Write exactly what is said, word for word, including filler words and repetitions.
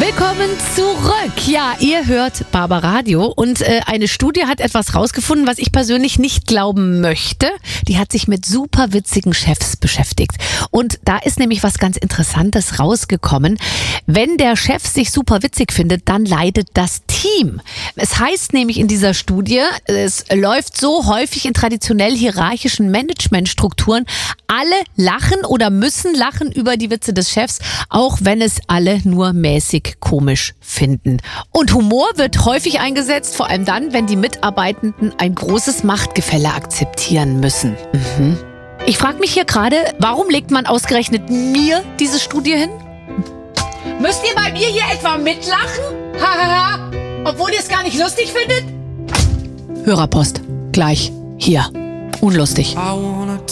Willkommen zurück. Ja, ihr hört Barbaradio und äh, eine Studie hat etwas rausgefunden, was ich persönlich nicht glauben möchte. Die hat sich mit super witzigen Chefs beschäftigt. Und da ist nämlich was ganz Interessantes rausgekommen. Wenn der Chef sich super witzig findet, dann leidet das Team. Es heißt nämlich in dieser Studie, es läuft so häufig in traditionell hierarchischen Managementstrukturen, alle lachen oder müssen lachen über die Witze des Chefs, auch wenn es alle nur mäßig komisch finden. Und Humor wird häufig eingesetzt, vor allem dann, wenn die Mitarbeitenden ein großes Machtgefälle akzeptieren müssen. Mhm. Ich frage mich hier gerade, warum legt man ausgerechnet mir diese Studie hin? Müsst ihr bei mir hier etwa mitlachen? Hahaha, obwohl ihr es gar nicht lustig findet? Hörerpost, gleich hier. Unlustig.